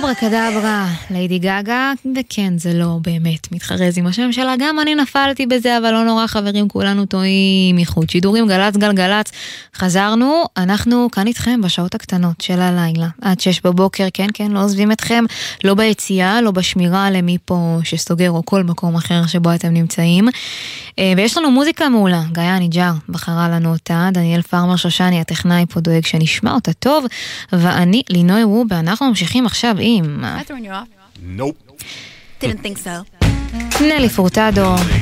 אברה קדברה, ליידי גגה, וכן, זה לא באמת מתחרז עם השם שלה, גם אני נפלתי בזה, אבל לא נורא חברים, כולנו טועים, איחוד שידורים, גלץ גלגלץ, חזרנו, אנחנו כאן איתכם בשעות הקטנות של הלילה, עד 6 בבוקר, כן, כן, לא עוזבים אתכם, לא ביציאה, לא בשמירה למי פה שסוגר, או כל מקום אחר שבו אתם נמצאים, ויש לנו מוזיקה מעולה, גאיה ניג'ר בחרה לנו אותה, דניאל פרמר שושני, הטכנאי פה דואג שנשמע אותה טוב, ואני לינוי רובה, אנחנו ממשיכים עכשיו עם Nope. Didn't think so. נלי פורטדו,